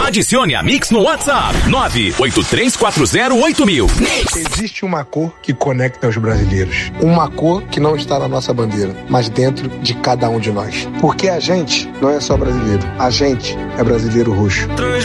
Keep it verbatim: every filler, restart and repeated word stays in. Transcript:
Adicione a Mix no WhatsApp nove oito três quatro zero oito mil. Existe uma cor que conecta os brasileiros. Uma cor que não está na nossa bandeira, mas dentro de cada um de nós. Porque a gente não é só brasileiro. A gente é brasileiro roxo.